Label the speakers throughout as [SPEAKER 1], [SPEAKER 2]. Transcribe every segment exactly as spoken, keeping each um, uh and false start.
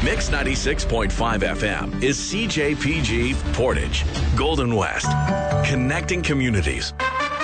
[SPEAKER 1] Mix ninety-six point five F M is C J P G Portage, Golden West, connecting communities.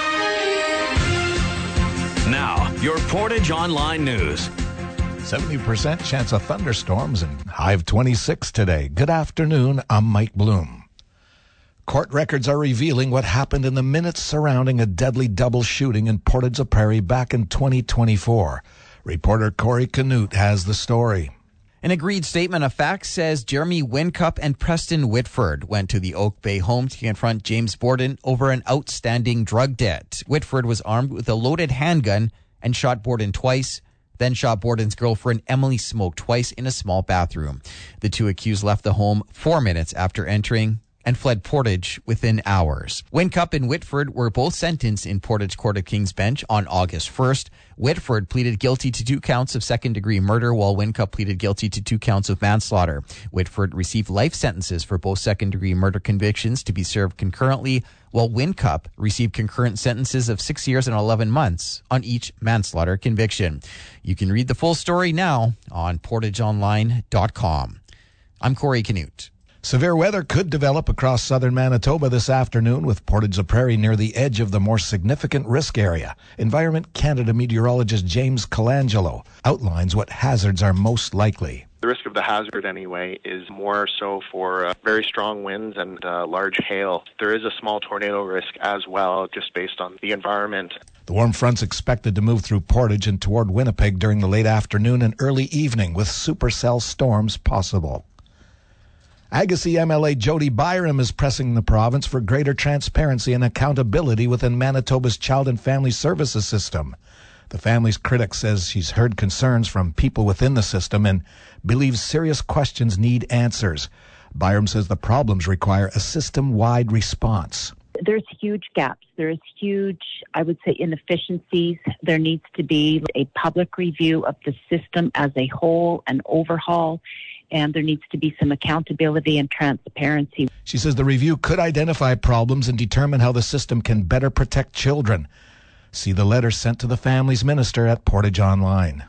[SPEAKER 1] Now, your Portage Online News.
[SPEAKER 2] seventy percent chance of thunderstorms and high of twenty-six today. Good afternoon, I'm Mike Bloom. Court records are revealing what happened in the minutes surrounding a deadly double shooting in Portage-la-Prairie back in twenty twenty-four. Reporter Corey Canute has the story.
[SPEAKER 3] An agreed statement of facts says Jeremy Whincup and Preston Whitford went to the Oak Bay home to confront James Borden over an outstanding drug debt. Whitford was armed with a loaded handgun and shot Borden twice, then shot Borden's girlfriend Emily Smoke twice in a small bathroom. The two accused left the home four minutes after entering and fled Portage within hours. Whincup and Whitford were both sentenced in Portage Court of King's Bench on August first. Whitford pleaded guilty to two counts of second-degree murder, while Whincup pleaded guilty to two counts of manslaughter. Whitford received life sentences for both second-degree murder convictions to be served concurrently, while Whincup received concurrent sentences of six years and eleven months on each manslaughter conviction. You can read the full story now on portage online dot com. I'm Corey Canute.
[SPEAKER 2] Severe weather could develop across southern Manitoba this afternoon, with Portage-la-Prairie near the edge of the more significant risk area. Environment Canada meteorologist James Colangelo outlines what hazards are most likely.
[SPEAKER 4] The risk of the hazard, anyway, is more so for uh, very strong winds and uh, large hail. There is a small tornado risk as well, just based on the environment.
[SPEAKER 2] The warm front's expected to move through Portage and toward Winnipeg during the late afternoon and early evening, with supercell storms possible. Agassiz M L A Jody Byram is pressing the province for greater transparency and accountability within Manitoba's Child and Family Services system. The family's critic says she's heard concerns from people within the system and believes serious questions need answers. Byram says the problems require a system-wide response.
[SPEAKER 5] There's huge gaps. There's huge, I would say, inefficiencies. There needs to be a public review of the system as a whole, an overhaul, and there needs to be some accountability and transparency.
[SPEAKER 2] She says the review could identify problems and determine how the system can better protect children. See the letter sent to the family's minister at Portage Online.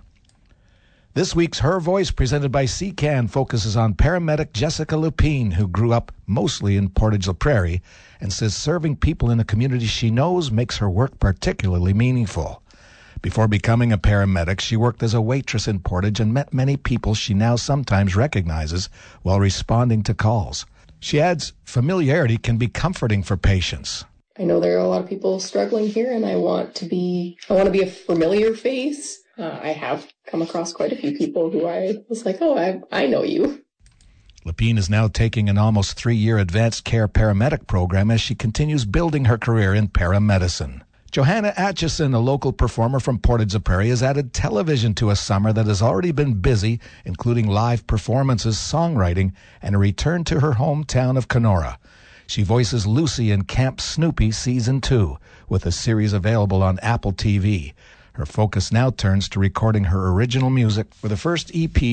[SPEAKER 2] This week's Her Voice, presented by C C A N, focuses on paramedic Jessica Lupine, who grew up mostly in Portage-la-Prairie, and says serving people in a community she knows makes her work particularly meaningful. Before becoming a paramedic, she worked as a waitress in Portage and met many people she now sometimes recognizes while responding to calls. She adds, familiarity can be comforting for patients.
[SPEAKER 6] I know there are a lot of people struggling here, and I want to be, I want to be a familiar face. Uh, I have come across quite a few people who I was like, oh, I, I know you.
[SPEAKER 2] Lupine is now taking an almost three-year advanced care paramedic program as she continues building her career in paramedicine. Johanna Atchison, a local performer from Portage-la-Prairie, has added television to a summer that has already been busy, including live performances, songwriting, and a return to her hometown of Kenora. She voices Lucy in Camp Snoopy Season two, with a series available on Apple T V. Her focus now turns to recording her original music for the first E P